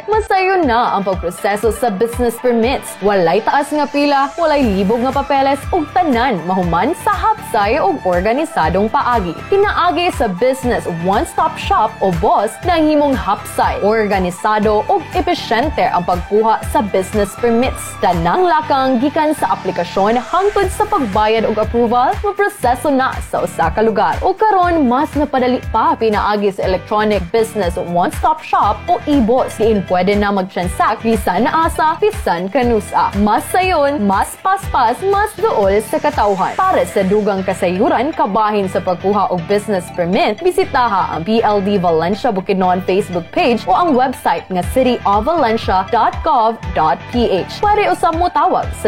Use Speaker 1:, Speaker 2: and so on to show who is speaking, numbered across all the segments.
Speaker 1: Masayo na ang pagproseso sa business permits. Walay taas nga pila, walay libog nga papeles, ug tanan mahuman sa hapsay ug organisadong paagi. Pinaagi sa business one-stop shop o BOSS na himong hapsay, organisado ug epesyente ang pagkuha sa business permits. Tanang lakang gikan sa aplikasyon hangtod sa pagbayad ug approval, maproseso na sa usa ka lugar. O karon mas napadali pa pinaagi sa electronic business one-stop shop o e-BOSS. Diin pwede na mag-transact bisan na asa, bisan kanusa. Mas sayon, mas paspas, mas duol sa katawhan. Para sa dugang kasayuran kabahin sa pagkuha og business permit, bisitaha ang PLD Valencia Bukidnon Facebook page o ang website nga cityofvalencia.gov.ph. Pwede usab mo tawag sa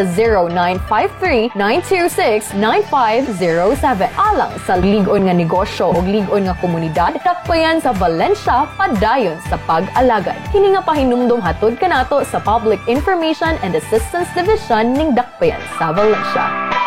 Speaker 1: 0953-926-9507. Alang sa ligon nga negosyo o ligon nga komunidad, dakpayan sa Valencia padayon sa pag-alagad. Kini nga pahinumdum hatod kanato sa Public Information and Assistance Division ning dakpayan sa Valencia.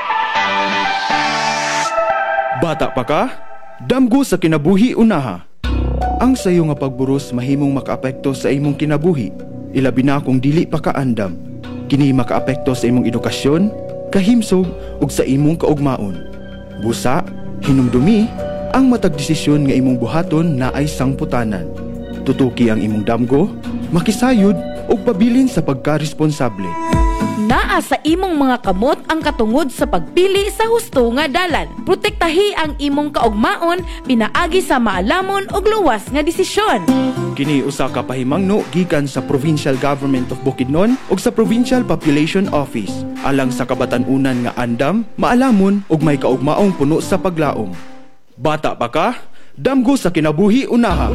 Speaker 2: Bata pa ka? Damgo sa kinabuhi unaha. Ang sayo nga pagburos mahimong makaapekto sa imong kinabuhi. Ilabi na kung dili pa ka andam. Kini makaapekto sa imong edukasyon, kahimsog ug sa imong kaugmaon. Busa, hinumdumi ang matag desisyon nga imong buhaton na ay sangputanan. Tutuki ang imong damgo, makisayod ug pabilin sa pagkaresponsable.
Speaker 3: Naa sa imong mga kamot ang katungod sa pagpili sa husto nga dalan. Protektahi ang imong kaugmaon pinaagi sa maalamon ug luwas nga desisyon.
Speaker 2: Kini usa ka pahimangno gikan sa Provincial Government of Bukidnon ug sa Provincial Population Office alang sa kabatan-unan nga andam, maalamon ug may kaugmaong puno sa paglaom. Bata pa ka? Damgo sa kinabuhi unaha.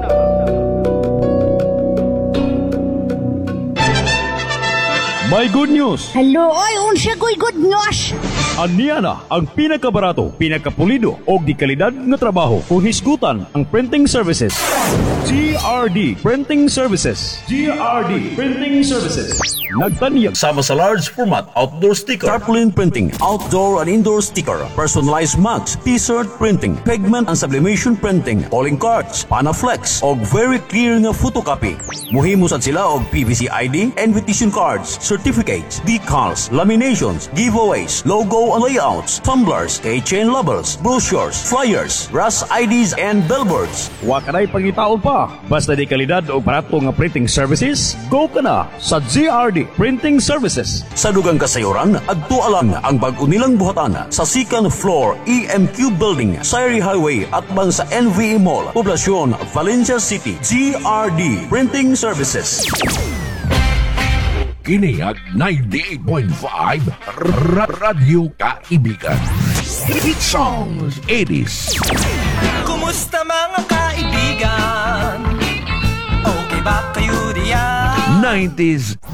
Speaker 4: May good news!
Speaker 5: Hello, oy, unsa ko'y good news?
Speaker 4: Aniya na ang pinakabarato, pinakapulido o di kalidad nga trabaho kung hisgutan ang printing services. GRD Printing Services. GRD Printing Services. Nagtanyag
Speaker 6: sama sa large format outdoor sticker,
Speaker 7: tarpaulin printing, outdoor and indoor sticker, personalized mugs, t-shirt printing, pigment and sublimation printing, calling cards, panaflex, og very clear nga photocopy. Muhimo sad sila og PVC ID, invitation cards, certificates, decals, laminations, giveaways, logo and layouts, tumblers, keychain labels, brochures, flyers, brass IDs and billboards.
Speaker 4: wa kanay pangitaon pa. Basta di kalidad o barato nga printing services, go ka na sa GRD Printing Services.
Speaker 7: Sa dugang kasayuran, adto alang ang bag-o nilang buhatan sa second floor EMQ Building, Sayri Highway at bang sa NVE Mall, Poblasyon, Valencia City. GRD Printing Services.
Speaker 8: Kini ang 98.5 Radyo Kaibigan. Hit songs 80s.
Speaker 9: Kumusta mga kaibigan? Okay ba kayo diyan?
Speaker 8: 90s